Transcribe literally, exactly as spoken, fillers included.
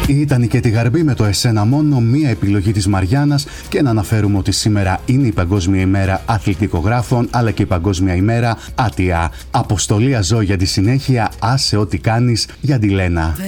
Ήταν και τη Γαρμπή με το «Εσένα μόνο», μία επιλογή της Μαριάννας, και να αναφέρουμε ότι σήμερα είναι η Παγκόσμια ημέρα αθλητικογράφων, αλλά και η Παγκόσμια ημέρα άτια. Αποστολή Αζώ για τη συνέχεια, άσε ό,τι κάνεις, για τη Λένα.